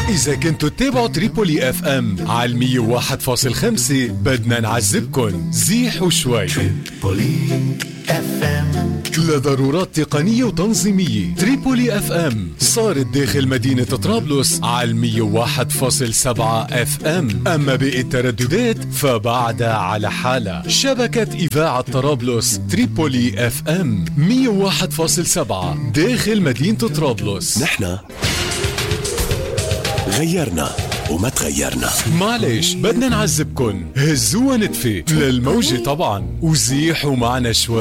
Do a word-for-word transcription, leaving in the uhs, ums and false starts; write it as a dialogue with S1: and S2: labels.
S1: إذا كنتوا تتابعوا تريبولي اف ام على المية وواحد فاصل خمسة بدنا نعذبكن زيحوا شوي. تريبولي اف ام لضرورات تقنية وتنظيمية. تريبولي اف ام صارت داخل مدينة طرابلس على المية وواحد فاصل سبعة اف ام، اما باقي الترددات فبعدها على حالها. شبكة اذاعة طرابلس تريبولي اف ام مية وواحد فاصل سبعة داخل مدينة طرابلس.
S2: نحن غيرنا وما تغيرنا.
S1: معلش بدنا نعذبكن، هزوها نتفة للموجة طبعا وزيحوا معنا شوي.